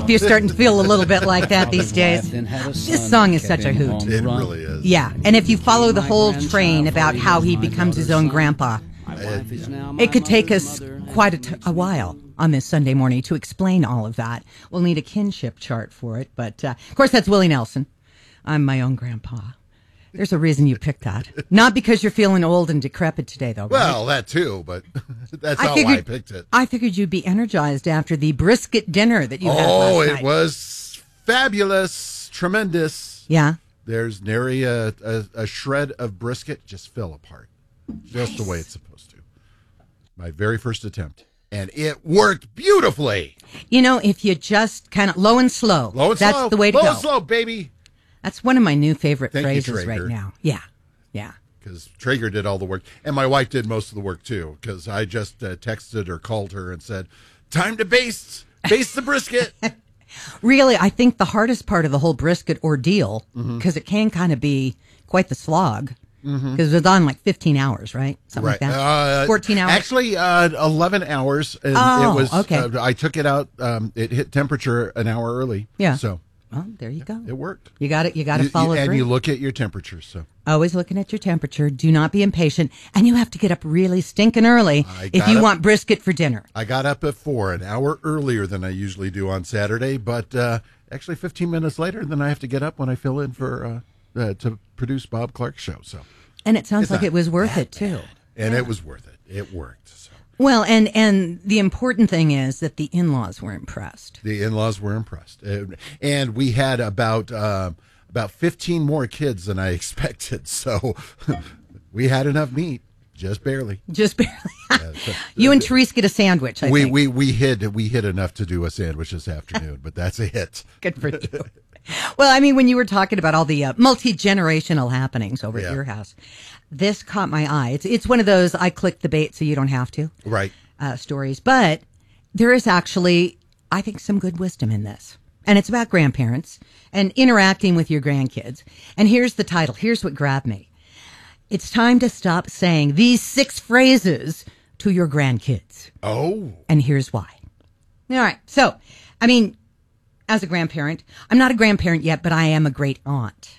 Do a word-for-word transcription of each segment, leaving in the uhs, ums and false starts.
you're starting to feel a little bit like that these days. This song is such a hoot. It really is. Yeah, and if you follow the whole train about how he becomes his own grandpa, it could take us quite a, t- a while on this Sunday morning to explain all of that. We'll need a kinship chart for it, but uh, of course that's Willie Nelson. I'm my own grandpa. There's a reason you picked that. Not because you're feeling old and decrepit today, though, right? Well, that too, but that's I not figured, why I picked it. I figured you'd be energized after the brisket dinner that you had last Oh, night. it was fabulous, tremendous. Yeah. There's nary a, a, a shred of brisket just fell apart. Just nice. The way it's supposed to. My very first attempt. And it worked beautifully. You know, if you just kind of low and slow, low and that's slow. the way to low go. Low and slow, baby. That's one of my new favorite Thank phrases you, right now. Yeah, yeah. Because Traeger did all the work. And my wife did most of the work, too. Because I just uh, texted or called her and said, time to baste. Baste the brisket. Really, I think the hardest part of the whole brisket ordeal, because mm-hmm. it can kind of be quite the slog, because mm-hmm. it was on like fifteen hours, right? Something right. like that. Uh, fourteen hours? Actually, uh, eleven hours. And oh, it was, okay. Uh, I took it out. Um, it hit temperature an hour early. Yeah. So. Well, there you go. It worked. You got it. You got to follow you, through. And you look at your temperature. So always looking at your temperature. Do not be impatient, and you have to get up really stinking early if you up, want brisket for dinner. I got up at four, an hour earlier than I usually do on Saturday, but uh, actually fifteen minutes later than I have to get up when I fill in for uh, uh, to produce Bob Clark's show. So, and it sounds like it was worth it too. Bad. And yeah. It was worth it. It worked. So. Well, and, and the important thing is that the in-laws were impressed. The in-laws were impressed. And we had about uh, about fifteen more kids than I expected. So we had enough meat, just barely. Just barely. Yeah, so, you and Therese get a sandwich, I we, think. We, we, hid, we hid enough to do a sandwich this afternoon, but that's a hit. Good for you. Well, I mean, when you were talking about all the uh, multi-generational happenings over yeah. at your house, this caught my eye. It's it's one of those I click the bait so you don't have to right uh, stories. But there is actually, I think, some good wisdom in this. And it's about grandparents and interacting with your grandkids. And here's the title. Here's what grabbed me. It's time to stop saying these six phrases to your grandkids. Oh. And here's why. All right. So, I mean, as a grandparent, I'm not a grandparent yet, but I am a great aunt.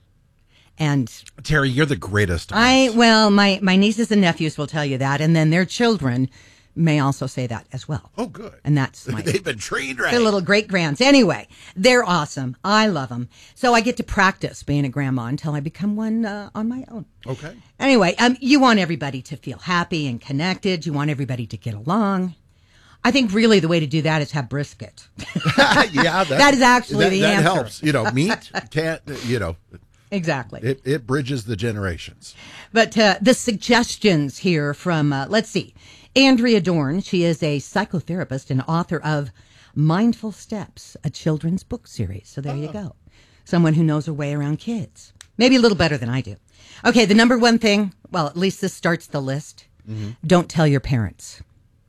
And Terry, you're the greatest aunt. I, well, my, my nieces and nephews will tell you that, and then their children may also say that as well. Oh, good. And that's my, they've been trained right. They're little great grands. Anyway, they're awesome. I love them. So I get to practice being a grandma until I become one uh, on my own. Okay. Anyway, um, you want everybody to feel happy and connected. You want everybody to get along. I think really the way to do that is have brisket. Yeah, that is actually that, the that answer. That helps. You know, meat can't. You know. Exactly. It it bridges the generations. But uh, the suggestions here from, uh, let's see, Andrea Dorn. She is a psychotherapist and author of Mindful Steps, a children's book series. So there oh. you go. Someone who knows her way around kids. Maybe a little better than I do. Okay, the number one thing, well, at least this starts the list. Mm-hmm. Don't tell your parents.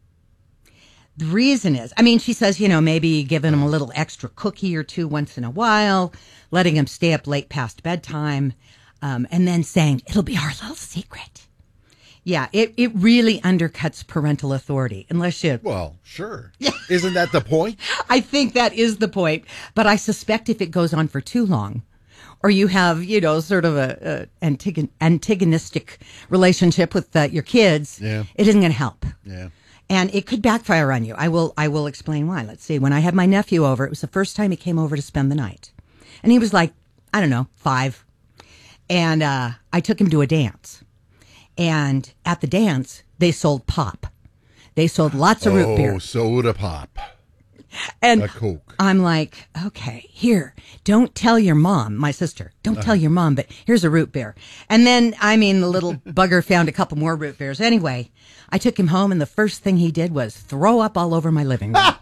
The reason is, I mean, she says, you know, maybe giving them a little extra cookie or two once in a while, letting them stay up late past bedtime, um, and then saying, it'll be our little secret. Yeah, it, it really undercuts parental authority, unless you... Well, sure. Isn't that the point? I think that is the point, but I suspect if it goes on for too long, or you have, you know, sort of a, a antigon- antagonistic relationship with uh, your kids, yeah. it isn't going to help. Yeah. And it could backfire on you. I will I will explain why. Let's see. When I had my nephew over, it was the first time he came over to spend the night. And he was like, I don't know, five. And uh, I took him to a dance. And at the dance, they sold pop. They sold lots of oh, root beer. Oh, soda pop. And a Coke. I'm like, okay, here, don't tell your mom, my sister, don't uh-huh. tell your mom, but here's a root beer. And then, I mean, the little bugger found a couple more root beers. Anyway, I took him home, and the first thing he did was throw up all over my living room.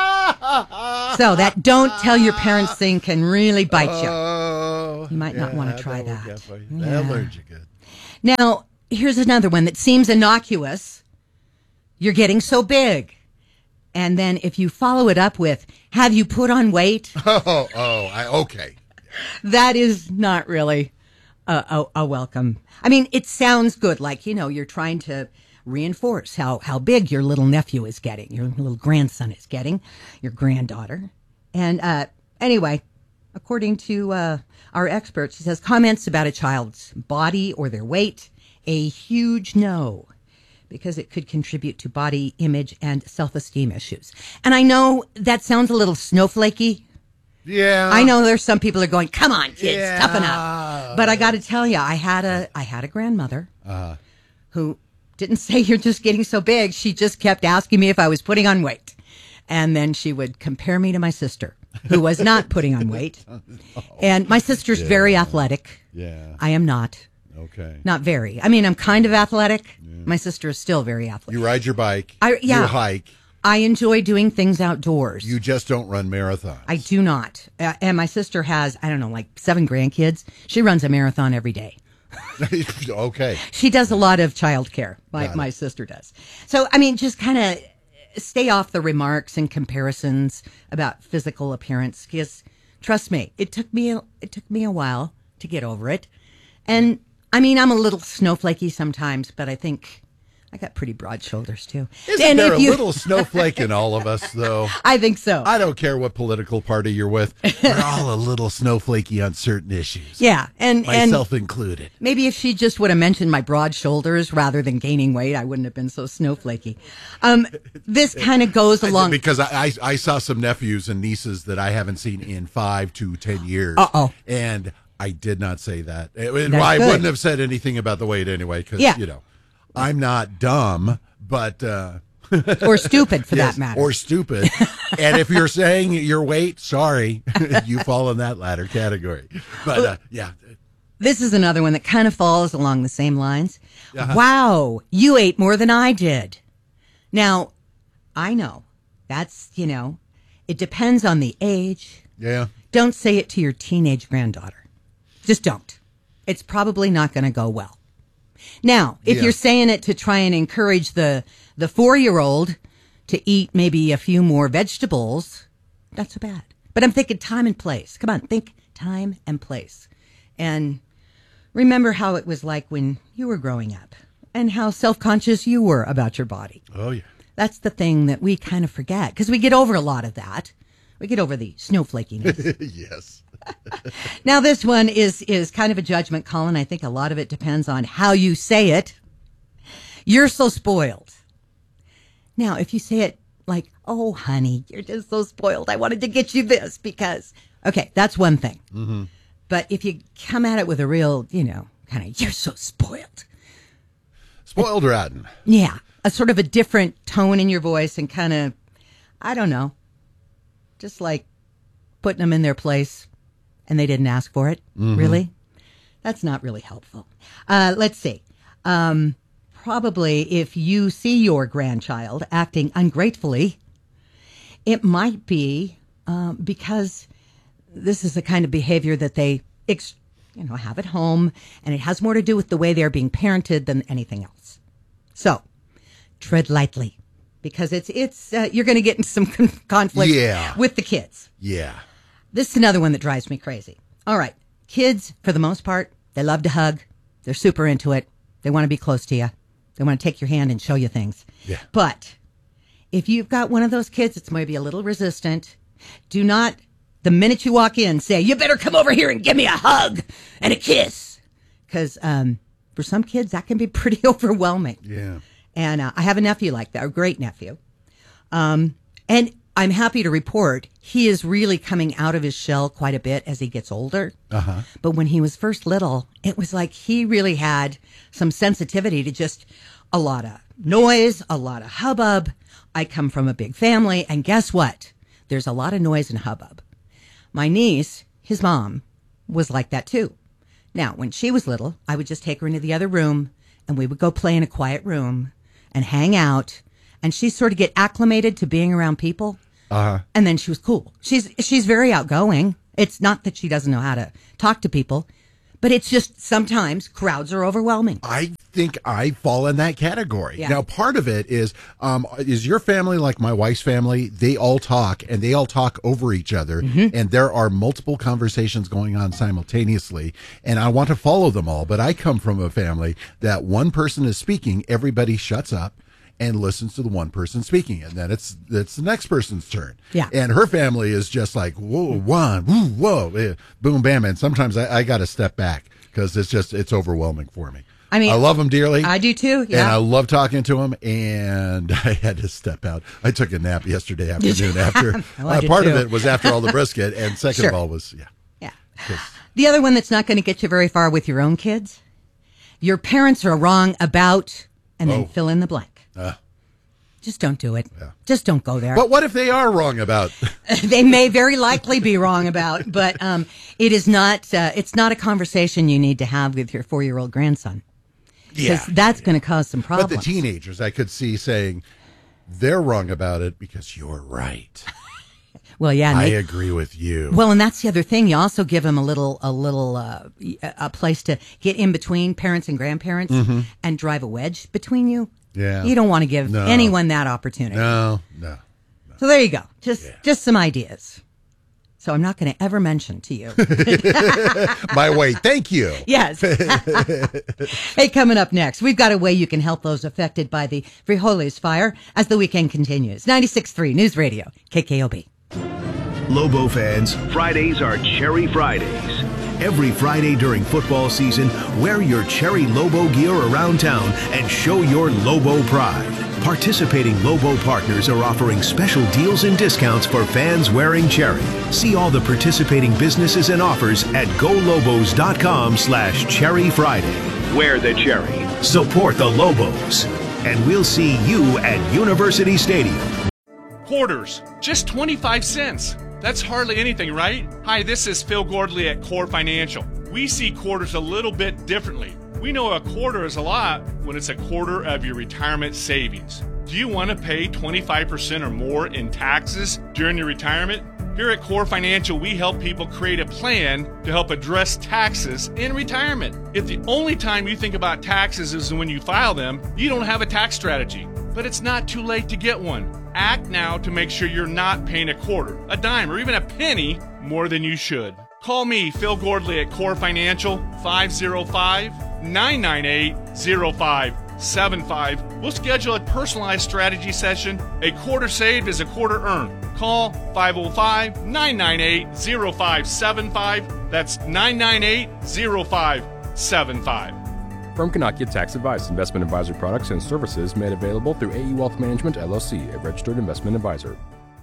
So that don't tell your parents thing can really bite you. Oh, you might yeah, not want to try that. that. Yeah. That learned you good. Now, here's another one that seems innocuous. You're getting so big. And then if you follow it up with, have you put on weight? Oh, oh, I, okay. That is not really a, a, a welcome. I mean, it sounds good. Like, you know, you're trying to reinforce how, how big your little nephew is getting, your little grandson is getting, your granddaughter. And uh, anyway, according to uh, our experts, she says comments about a child's body or their weight, a huge no, because it could contribute to body image and self-esteem issues. And I know that sounds a little snowflakey. Yeah. I know there's some people are going, come on, kids, Yeah. toughen up. But I got to tell you, I had a I had a grandmother Uh, who didn't say you're just getting so big. She just kept asking me if I was putting on weight. And then she would compare me to my sister, who was not putting on weight. And my sister's Yeah. very athletic. yeah. I am not. Okay. Not very. I mean, I'm kind of athletic. My sister is still very athletic. You ride your bike. I- yeah. You hike. I enjoy doing things outdoors. You just don't run marathons. I do not. Uh, and my sister has, I don't know, like seven grandkids. She runs a marathon every day. Okay. She does a lot of childcare, my, Got it. my sister does. So, I mean, just kind of stay off the remarks and comparisons about physical appearance. Because, trust me, it took me a, it took me a while to get over it. And, I mean, I'm a little snowflakey sometimes, but I think I got pretty broad shoulders, too. Isn't and there if a you- little snowflake in all of us, though? I think so. I don't care what political party you're with. We're all a little snowflakey on certain issues. yeah, and and Myself included. maybe if she just would have mentioned my broad shoulders rather than gaining weight, I wouldn't have been so snowflakey. Um, this kind of goes along. Because I, I, I saw some nephews and nieces that I haven't seen in five to ten years. Uh-oh. And I did not say that. It- it- That's I good. wouldn't have said anything about the weight anyway, because, Yeah. you know, I'm not dumb, but... Uh, or stupid for yes, that matter. or stupid. And if you're saying your weight, sorry, you fall in that latter category. But, uh, yeah. This is another one that kind of falls along the same lines. Uh-huh. Wow, you ate more than I did. Now, I know that's, you know, it depends on the age. Yeah. Don't say it to your teenage granddaughter. Just don't. It's probably not going to go well. Now, if Yeah. you're saying it to try and encourage the, the four-year-old to eat maybe a few more vegetables, not so bad. But I'm thinking time and place. Come on, think time and place. And remember how it was like when you were growing up and how self-conscious you were about your body. Oh, yeah. That's the thing that we kind of forget because we get over a lot of that. We get over the snowflakiness. Yes. Now, this one is is kind of a judgment call, and I think a lot of it depends on how you say it. You're so spoiled. Now, if you say it like, oh, honey, you're just so spoiled. I wanted to get you this because, okay, that's one thing. Mm-hmm. But if you come at it with a real, you know, kind of, you're so spoiled. Spoiled rotten. Yeah, a sort of a different tone in your voice and kind of, I don't know, just like putting them in their place and they didn't ask for it. Mm-hmm. Really? That's not really helpful. Uh, let's see. Um, probably if you see your grandchild acting ungratefully, it might be um, because this is the kind of behavior that they ex- you know, have at home, and it has more to do with the way they're being parented than anything else. So, tread lightly, because it's it's uh, you're going to get into some con- conflict Yeah. with the kids. Yeah. This is another one that drives me crazy. All right, kids, for the most part, they love to hug. They're super into it. They want to be close to you. They want to take your hand and show you things. Yeah. But if you've got one of those kids that's maybe a little resistant, do not, the minute you walk in, say, you better come over here and give me a hug and a kiss. Because um, for some kids, that can be pretty overwhelming. Yeah. And uh, I have a nephew like that, a great nephew. Um, and I'm happy to report he is really coming out of his shell quite a bit as he gets older. Uh-huh. But when he was first little, it was like he really had some sensitivity to just a lot of noise, a lot of hubbub. I come from a big family, and guess what? There's a lot of noise and hubbub. My niece, his mom, was like that too. Now, when she was little, I would just take her into the other room, and we would go play in a quiet room and hang out, and she'd sort of get acclimated to being around people. Uh-huh. And then she was cool. She's she's very outgoing. It's not that she doesn't know how to talk to people, but it's just sometimes crowds are overwhelming. I think I fall in that category. Yeah. Now, part of it is, um, is your family like my wife's family? They all talk and they all talk over each other, Mm-hmm. and there are multiple conversations going on simultaneously. And I want to follow them all, but I come from a family that one person is speaking, everybody shuts up, and listens to the one person speaking, and then it's it's the next person's turn. Yeah. And her family is just like, whoa, one, woo, whoa, eh, boom, bam. And sometimes I, I got to step back because it's just, it's overwhelming for me. I mean, I love them dearly. I do too. Yeah. And I love talking to them. And I had to step out. I took a nap yesterday afternoon after. oh, I uh, did part too. of it was after all the brisket. And second Sure. of all was, yeah. Yeah. The other one that's not going to get you very far with your own kids. Your parents are wrong about, and then Oh. fill in the blank. Uh, Just don't do it. Yeah. Just don't go there. but what if they are wrong about? They may very likely be wrong about, but um, it is not. Uh, it's not a conversation you need to have with your four-year-old grandson, because that's going to cause some problems. But the teenagers, I could see saying they're wrong about it because you're right. Well, yeah. and I they- agree with you. Well, and that's the other thing. You also give them a little, a little, uh, a place to get in between parents and grandparents and drive a wedge between you. Mm-hmm. Yeah. You don't want to give No. anyone that opportunity. no, no. So there you go. Just, just some ideas. So I'm not going to ever mention to you. My way. Thank you. Yes. Hey, coming up next, we've got a way you can help those affected by the Frijoles fire as the weekend continues. ninety-six point three News Radio, K K O B. Lobo fans, Fridays are Cherry Fridays. every Friday during football season, wear your Cherry Lobo gear around town and show your Lobo pride. Participating Lobo partners are offering special deals and discounts for fans wearing Cherry. See all the participating businesses and offers at golobos.com slash Cherry Friday. Wear the Cherry. Support the Lobos. And we'll see you at University Stadium. Quarters, just twenty-five cents. That's hardly anything, right? Hi, this is Phil Gordley at Core Financial. We see quarters a little bit differently. We know a quarter is a lot when it's a quarter of your retirement savings. Do you want to pay twenty-five percent or more in taxes during your retirement? Here at Core Financial, we help people create a plan to help address taxes in retirement. If the only time you think about taxes is when you file them, you don't have a tax strategy. But it's not too late to get one. Act now to make sure you're not paying a quarter, a dime, or even a penny more than you should. Call me, Phil Gordley at Core Financial, five oh five, nine nine eight, oh five seven five. We'll schedule a personalized strategy session. A quarter saved is a quarter earned. Call five oh five, nine nine eight, oh five seven five. That's nine nine eight, oh five seven five. Firm cannot give tax advice. Investment advisory products and services made available through A E Wealth Management, L L C, a registered investment advisor.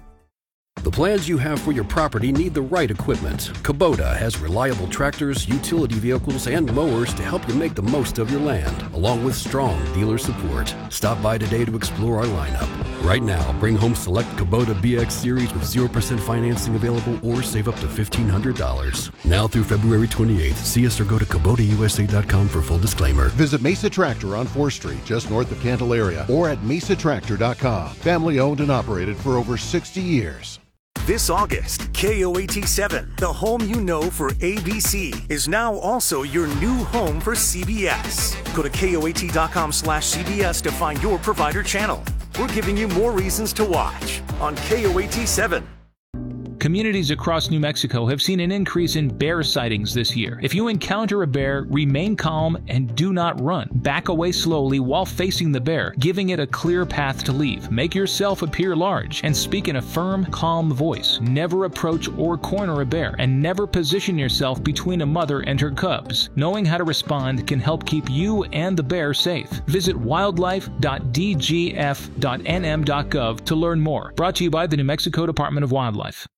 The plans you have for your property need the right equipment. Kubota has reliable tractors, utility vehicles, and mowers to help you make the most of your land, along with strong dealer support. Stop by today to explore our lineup. Right now, bring home select Kubota B X Series with zero percent financing available or save up to fifteen hundred dollars. Now through February twenty-eighth, see us or go to Kubota U S A dot com for full disclaimer. Visit Mesa Tractor on fourth Street, just north of Candelaria, or at mesa tractor dot com. Family owned and operated for over sixty years. This August, K O A T seven, the home you know for A B C, is now also your new home for C B S. Go to K O A T dot com slash C B S to find your provider channel. We're giving you more reasons to watch on K O A T seven. Communities across New Mexico have seen an increase in bear sightings this year. If you encounter a bear, remain calm and do not run. Back away slowly while facing the bear, giving it a clear path to leave. Make yourself appear large and speak in a firm, calm voice. Never approach or corner a bear, and never position yourself between a mother and her cubs. Knowing how to respond can help keep you and the bear safe. Visit wildlife dot d g f dot n m dot gov to learn more. Brought to you by the New Mexico Department of Wildlife.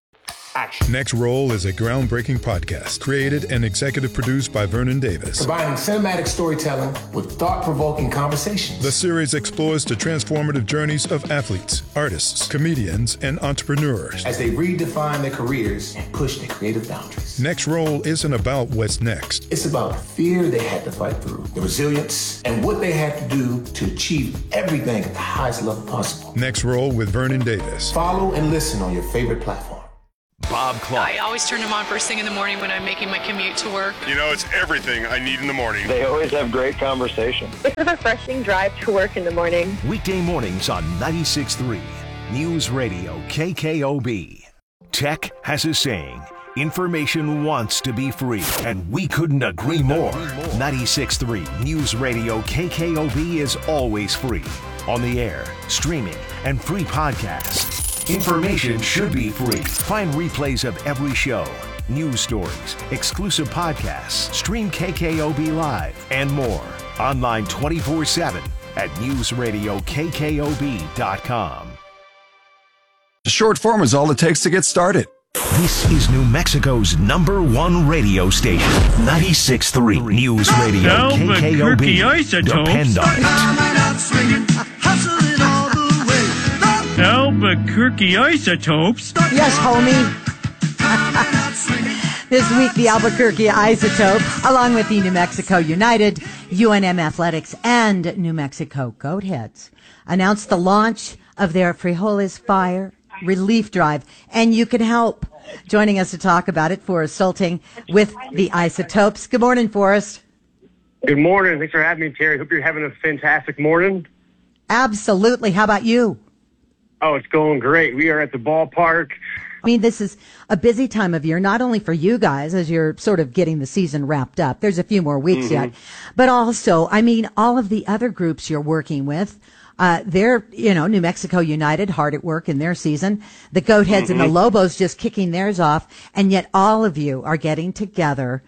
Next Roll is a groundbreaking podcast created and executive produced by Vernon Davis. Combining cinematic storytelling with thought-provoking conversations. The series explores the transformative journeys of athletes, artists, comedians, and entrepreneurs as they redefine their careers and push their creative boundaries. Next Roll isn't about what's next. It's about the fear they had to fight through, the resilience, and what they had to do to achieve everything at the highest level possible. Next Roll with Vernon Davis. Follow and listen on your favorite platform. Bob Clark. I always turn them on first thing in the morning when I'm making my commute to work. You know, it's everything I need in the morning. They always have great conversation. It's a refreshing drive to work in the morning. Weekday mornings on ninety-six point three News Radio K K O B. Tech has a saying. Information wants to be free, and we couldn't agree more. ninety-six point three News Radio K K O B is always free, On the air, streaming, and free podcasts. Information should be free. Find replays of every show, news stories, exclusive podcasts, stream K K O B Live, and more. Online twenty-four seven at news radio K K O B dot com. The short form is all it takes to get started. This is New Mexico's number one radio station, ninety-six point three News Radio K K O B. Depend on it. Albuquerque Isotopes. Yes, homie. This week, the Albuquerque Isotopes, along with the New Mexico United, U N M Athletics, and New Mexico Goatheads, announced the launch of their Frijoles Fire Relief Drive, and you can help. Joining us to talk about it, Forrest Solting with the Isotopes. Good morning, Forrest. Good morning. Thanks for having me, Terry. Hope you're having a fantastic morning. Absolutely. How about you? Oh, it's going great. We are at the ballpark. I mean, this is a busy time of year, not only for you guys as you're sort of getting the season wrapped up. There's a few more weeks mm-hmm. yet. But also, I mean, all of the other groups you're working with, uh, they're, you know, New Mexico United, hard at work in their season. The Goatheads mm-hmm. and the Lobos just kicking theirs off. And yet all of you are getting together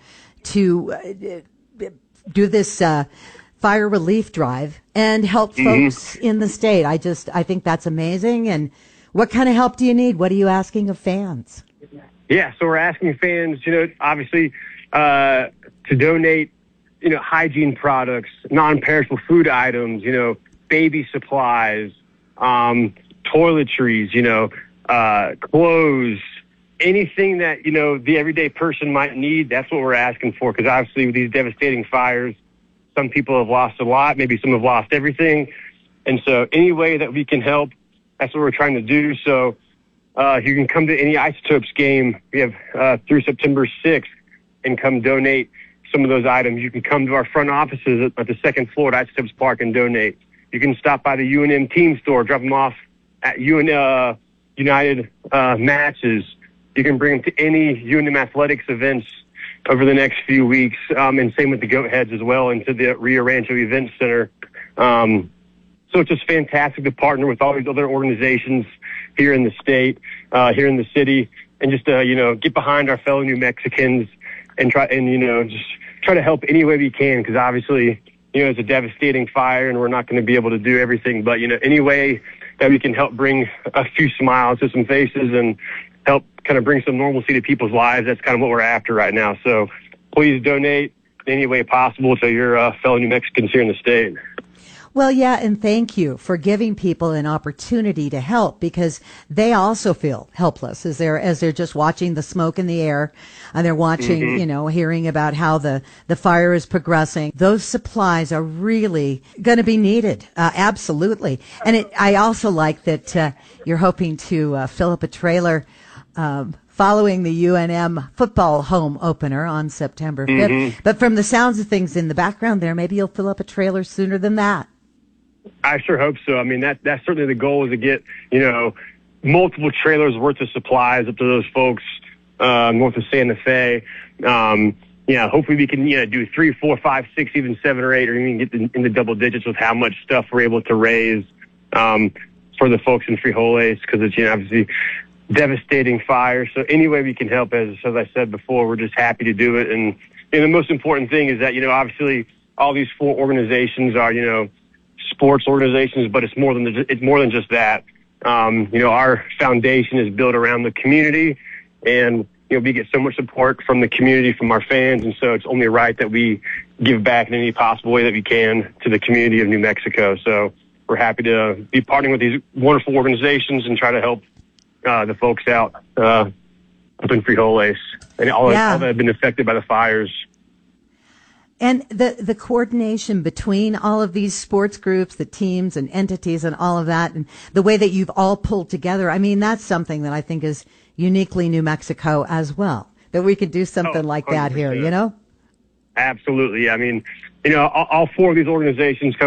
to uh, do this uh, fire relief drive and help mm-hmm. folks in the state. I just, I think that's amazing. And what kind of help do you need? What are you asking of fans? Yeah, so we're asking fans, you know, obviously uh, to donate, you know, hygiene products, non-perishable food items, you know, baby supplies, um, toiletries, you know, uh, clothes, anything that, you know, the everyday person might need. That's what we're asking for, because obviously with these devastating fires, some people have lost a lot, maybe some have lost everything. And so any way that we can help, that's what we're trying to do. So uh, you can come to any Isotopes game. We have uh, through September sixth and come donate some of those items. You can come to our front offices at, at the second floor at Isotopes Park and donate. You can stop by the U N M team store, drop them off at U N uh, United uh, matches. You can bring them to any U N M athletics events over the next few weeks, um, and same with the Goatheads as well, and to the Rio Rancho Event Center. Um, so it's just fantastic to partner with all these other organizations here in the state, uh, here in the city, and just, uh, you know, get behind our fellow New Mexicans and try, and, you know, just try to help any way we can, because obviously, you know, it's a devastating fire and we're not going to be able to do everything, but, you know, any way that we can help bring a few smiles to some faces and help kind of bring some normalcy to people's lives, that's kind of what we're after right now. So please donate in any way possible to your uh, fellow New Mexicans here in the state. Well, yeah, and thank you for giving people an opportunity to help, because they also feel helpless as they're as they're just watching the smoke in the air, and they're watching, mm-hmm. you know, hearing about how the the fire is progressing. Those supplies are really going to be needed, uh, absolutely. And it, I also like that uh, you're hoping to uh, fill up a trailer um, following the U N M football home opener on September fifth. Mm-hmm. But from the sounds of things in the background there, maybe you'll fill up a trailer sooner than that. I sure hope so. I mean, that that's certainly the goal, is to get, you know, multiple trailers worth of supplies up to those folks uh, north of Santa Fe. Um, you know, hopefully we can, you know, do three, four, five, six, even seven or eight, or even get in, in the double digits with how much stuff we're able to raise um, for the folks in Frijoles, because it's, you know, obviously devastating fire. So any way we can help, as as I said before, we're just happy to do it. And, and the most important thing is that, you know, obviously all these four organizations are, you know, sports organizations, but it's more than the, it's more than just that. Um, you know, our foundation is built around the community, and you know, we get so much support from the community, from our fans, and so it's only right that we give back in any possible way that we can to the community of New Mexico. So we're happy to be partnering with these wonderful organizations and try to help uh, the folks out uh, up in Frijoles and all, yeah. all that have been affected by the fires. And the, the coordination between all of these sports groups, the teams and entities and all of that, and the way that you've all pulled together, I mean, that's something that I think is uniquely New Mexico as well, that we could do something oh, like that here, you know? Absolutely. I mean, you know, all, all four of these organizations